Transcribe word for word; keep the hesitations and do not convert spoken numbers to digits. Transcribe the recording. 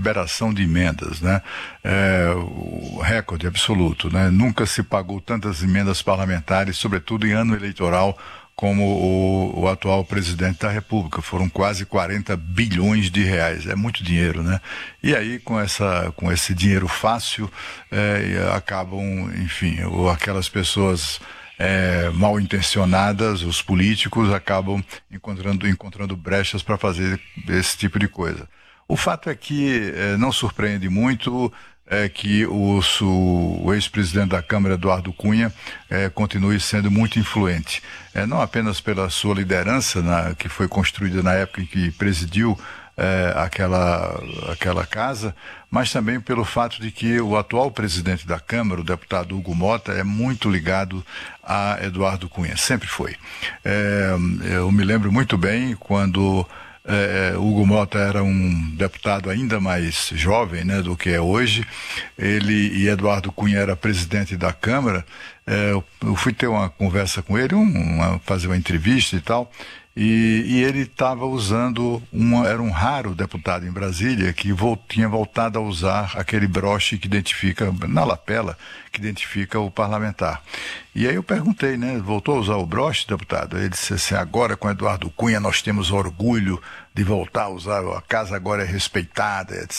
liberação de emendas, né? É, o recorde absoluto, né? Nunca se pagou tantas emendas parlamentares, sobretudo em ano eleitoral, como o, o atual presidente da República. Foram quase quarenta bilhões de reais. É muito dinheiro, né? E aí, com, essa, com esse dinheiro fácil, é, acabam, enfim, ou aquelas pessoas é, mal intencionadas, os políticos, acabam encontrando, encontrando brechas para fazer esse tipo de coisa. O fato é que é, não surpreende muito é que o, o ex-presidente da Câmara, Eduardo Cunha, é, continue sendo muito influente. É, não apenas pela sua liderança, na, que foi construída na época em que presidiu é, aquela, aquela casa, mas também pelo fato de que o atual presidente da Câmara, o deputado Hugo Mota, é muito ligado a Eduardo Cunha, sempre foi. É, eu me lembro muito bem quando É, Hugo Mota era um deputado ainda mais jovem, né, do que é hoje. Ele e Eduardo Cunha era presidente da Câmara. É, eu, eu fui ter uma conversa com ele, um, uma, fazer uma entrevista e tal, e, e ele estava usando, uma, era um raro deputado em Brasília que vol, tinha voltado a usar aquele broche que identifica, na lapela, que identifica o parlamentar. E aí eu perguntei, né, voltou a usar o broche, deputado? Ele disse assim, agora com Eduardo Cunha nós temos orgulho de voltar a usar, a casa agora é respeitada, etcétera